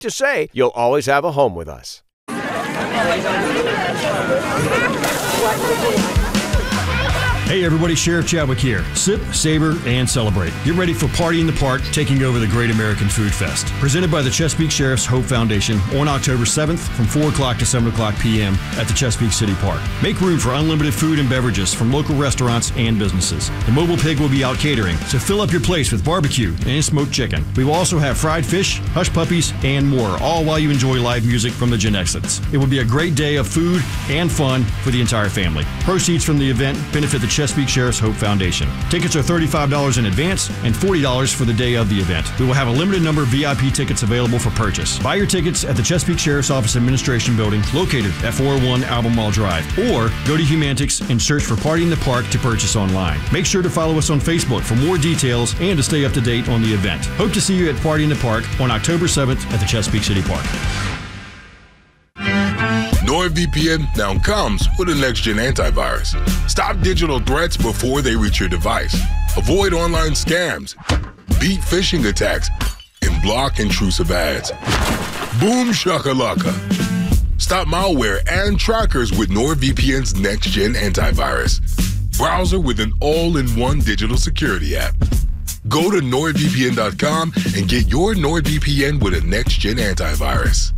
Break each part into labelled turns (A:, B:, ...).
A: to say you'll always have a home with us.
B: Hey everybody, Sheriff Chadwick here. Sip, savor, and celebrate. Get ready for Party in the Park, taking over the Great American Food Fest. Presented by the Chesapeake Sheriff's Hope Foundation on October 7th from 4 o'clock to 7 o'clock p.m. at the Chesapeake City Park. Make room for unlimited food and beverages from local restaurants and businesses. The Mobile Pig will be out catering, so fill up your place with barbecue and smoked chicken. We will also have fried fish, hush puppies, and more, all while you enjoy live music from the Genexits. It will be a great day of food and fun for the entire family. Proceeds from the event benefit the Chesapeake Sheriff's Hope Foundation. Tickets are $35 in advance and $40 for the day of the event. We will have a limited number of VIP tickets available for purchase. Buy your tickets at the Chesapeake Sheriff's Office Administration Building located at 401 Albemarle Drive, or go to Humantix and search for Party in the Park to purchase online. Make sure to follow us on Facebook for more details and to stay up to date on the event. Hope to see you at Party in the Park on October 7th at the Chesapeake City Park.
C: NordVPN now comes with a next-gen antivirus. Stop digital threats before they reach your device. Avoid online scams, beat phishing attacks, and block intrusive ads. Boom shakalaka. Stop malware and trackers with NordVPN's next-gen antivirus. Browser with an all-in-one digital security app. Go to NordVPN.com and get your NordVPN with a next-gen antivirus.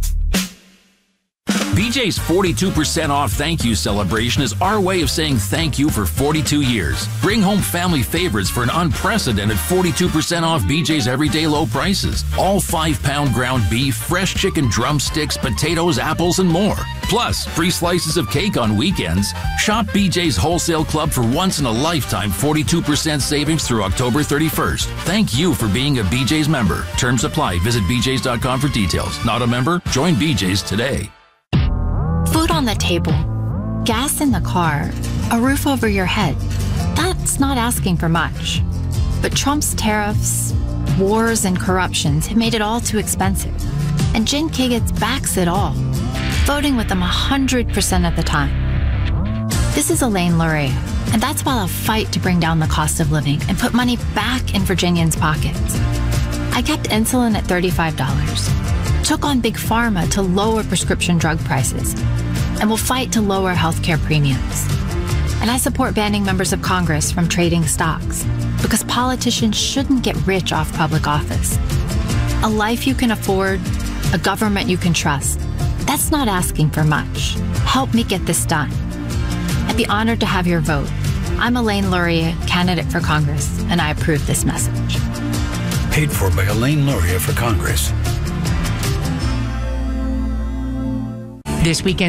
D: BJ's 42% off thank you celebration is our way of saying thank you for 42 years. Bring home family favorites for an unprecedented 42% off BJ's everyday low prices. All 5-pound ground beef, fresh chicken drumsticks, potatoes, apples, and more. Plus, free slices of cake on weekends. Shop BJ's Wholesale Club for once-in-a-lifetime 42% savings through October 31st. Thank you for being a BJ's member. Terms apply. Visit bjs.com for details. Not a member? Join BJ's today.
E: Food on the table, gas in the car, a roof over your head. That's not asking for much. But Trump's tariffs, wars, and corruptions have made it all too expensive. And Jen Kagitz backs it all, voting with them 100% of the time. This is Elaine Luria, and that's while I fight to bring down the cost of living and put money back in Virginians' pockets. I kept insulin at $35, took on Big Pharma to lower prescription drug prices, and will fight to lower healthcare premiums. And I support banning members of Congress from trading stocks, because politicians shouldn't get rich off public office. A life you can afford, a government you can trust. That's not asking for much. Help me get this done. I'd be honored to have your vote. I'm Elaine Luria, candidate for Congress, and I approve this message.
F: Paid for by Elaine Luria for Congress.
G: This weekend